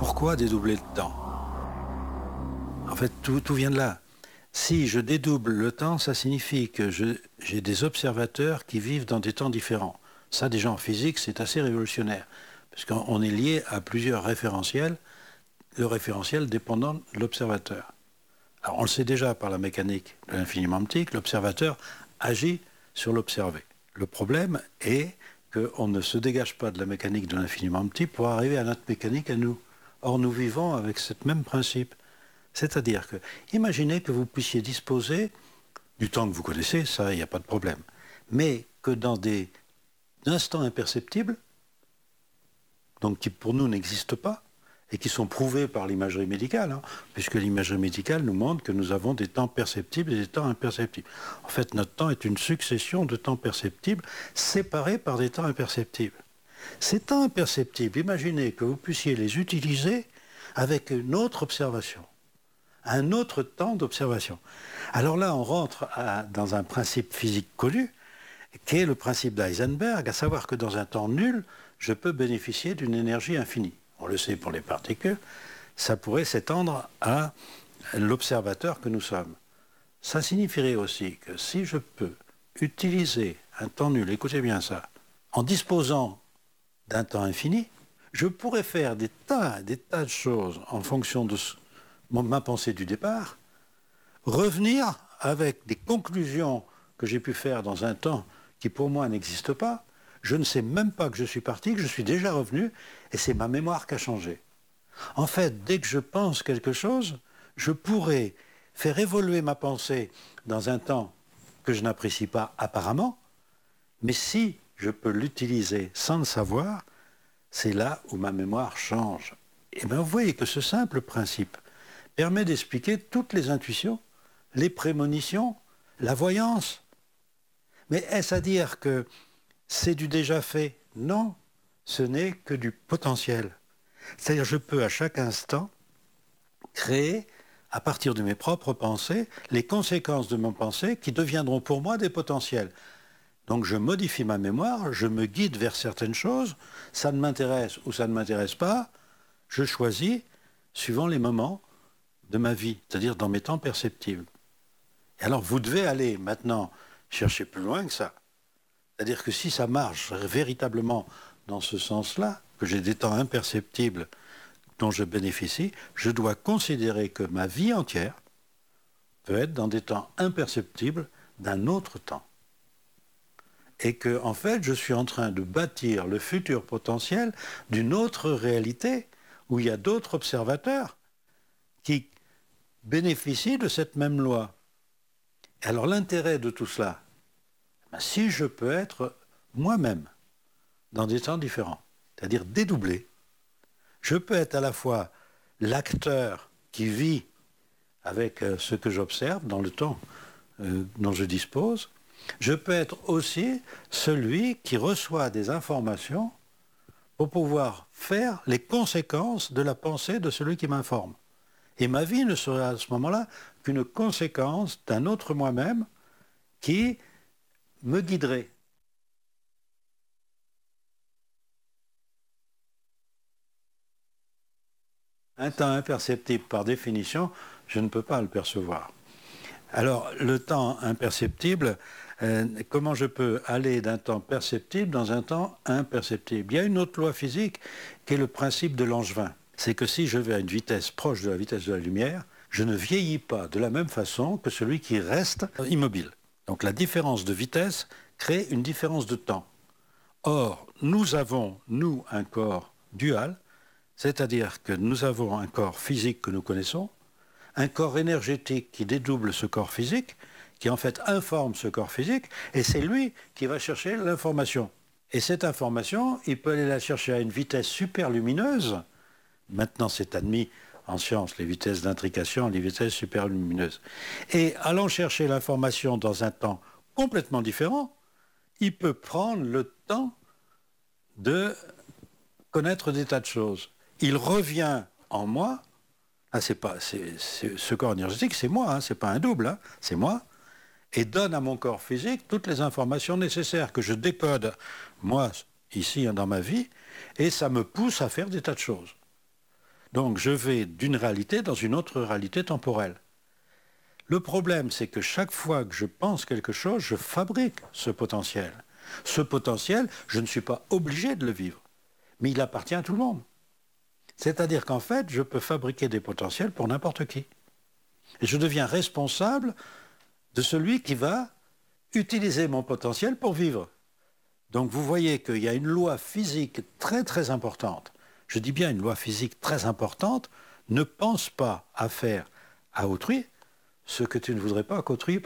Pourquoi dédoubler le temps? En fait, tout vient de là. Si je dédouble le temps, ça signifie que j'ai des observateurs qui vivent dans des temps différents. Ça, déjà en physique, c'est assez révolutionnaire, parce qu'on est lié à plusieurs référentiels, le référentiel dépendant de l'observateur. Alors, on le sait déjà par la mécanique de l'infiniment optique, l'observateur agit sur l'observé. Le problème est qu'on ne se dégage pas de la mécanique de l'infiniment optique pour arriver à notre mécanique à nous. Or, nous vivons avec ce même principe. C'est-à-dire que, imaginez que vous puissiez disposer du temps que vous connaissez, ça, il n'y a pas de problème. Mais que dans des instants imperceptibles, donc qui pour nous n'existent pas, et qui sont prouvés par l'imagerie médicale, puisque l'imagerie médicale nous montre que nous avons des temps perceptibles et des temps imperceptibles. En fait, notre temps est une succession de temps perceptibles séparés par des temps imperceptibles. Ces temps imperceptibles, imaginez que vous puissiez les utiliser avec une autre observation, un autre temps d'observation. Alors là, on rentre dans un principe physique connu, qui est le principe d'Heisenberg, à savoir que dans un temps nul, je peux bénéficier d'une énergie infinie. On le sait pour les particules, ça pourrait s'étendre à l'observateur que nous sommes. Ça signifierait aussi que si je peux utiliser un temps nul, écoutez bien ça, en disposant d'un temps infini, je pourrais faire des tas de choses en fonction de ma pensée du départ, revenir avec des conclusions que j'ai pu faire dans un temps qui pour moi n'existe pas. Je ne sais même pas que je suis parti, que je suis déjà revenu, et c'est ma mémoire qui a changé. En fait, dès que je pense quelque chose, je pourrais faire évoluer ma pensée dans un temps que je n'apprécie pas apparemment, mais si je peux l'utiliser sans le savoir, c'est là où ma mémoire change. Et bien vous voyez que ce simple principe permet d'expliquer toutes les intuitions, les prémonitions, la voyance. Mais est-ce à dire que c'est du déjà fait? Non, ce n'est que du potentiel. C'est-à-dire je peux à chaque instant créer, à partir de mes propres pensées, les conséquences de mon pensée qui deviendront pour moi des potentiels. Donc je modifie ma mémoire, je me guide vers certaines choses, ça ne m'intéresse ou ça ne m'intéresse pas, je choisis suivant les moments de ma vie, c'est-à-dire dans mes temps perceptibles. Et alors vous devez aller maintenant chercher plus loin que ça. C'est-à-dire que si ça marche véritablement dans ce sens-là, que j'ai des temps imperceptibles dont je bénéficie, je dois considérer que ma vie entière peut être dans des temps imperceptibles d'un autre temps. Et que, en fait, je suis en train de bâtir le futur potentiel d'une autre réalité où il y a d'autres observateurs qui bénéficient de cette même loi. Alors l'intérêt de tout cela, si je peux être moi-même dans des temps différents, c'est-à-dire dédoublé, je peux être à la fois l'acteur qui vit avec ce que j'observe dans le temps dont je dispose, je peux être aussi celui qui reçoit des informations pour pouvoir faire les conséquences de la pensée de celui qui m'informe. Et ma vie ne serait à ce moment-là qu'une conséquence d'un autre moi-même qui me guiderait. Un temps imperceptible, par définition, je ne peux pas le percevoir. Alors, le temps imperceptible, comment je peux aller d'un temps perceptible dans un temps imperceptible? Il y a une autre loi physique qui est le principe de Langevin. C'est que si je vais à une vitesse proche de la vitesse de la lumière, je ne vieillis pas de la même façon que celui qui reste immobile. Donc la différence de vitesse crée une différence de temps. Or, nous avons, nous, un corps dual, c'est-à-dire que nous avons un corps physique que nous connaissons, un corps énergétique qui dédouble ce corps physique, qui en fait informe ce corps physique, et c'est lui qui va chercher l'information. Et cette information, il peut aller la chercher à une vitesse super lumineuse. Maintenant, c'est admis en science, les vitesses d'intrication, les vitesses super lumineuses. Et allant chercher l'information dans un temps complètement différent, il peut prendre le temps de connaître des tas de choses. Il revient en moi. Ce corps énergétique, c'est moi, c'est pas un double, c'est moi, et donne à mon corps physique toutes les informations nécessaires que je décode, moi, ici, dans ma vie, et ça me pousse à faire des tas de choses. Donc je vais d'une réalité dans une autre réalité temporelle. Le problème, c'est que chaque fois que je pense quelque chose, je fabrique ce potentiel. Ce potentiel, je ne suis pas obligé de le vivre, mais il appartient à tout le monde. C'est-à-dire qu'en fait, je peux fabriquer des potentiels pour n'importe qui. Et je deviens responsable de celui qui va utiliser mon potentiel pour vivre. Donc vous voyez qu'il y a une loi physique très très importante. Je dis bien une loi physique très importante. Ne pense pas à faire à autrui ce que tu ne voudrais pas qu'autrui